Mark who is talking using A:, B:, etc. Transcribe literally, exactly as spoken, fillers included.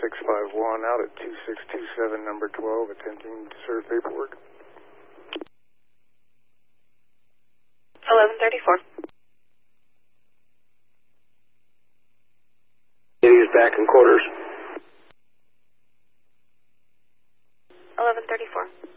A: six five one out at two six two seven, number twelve, attempting to serve paperwork.
B: eleven thirty-four.
C: He's back in quarters.
B: eleven thirty-four.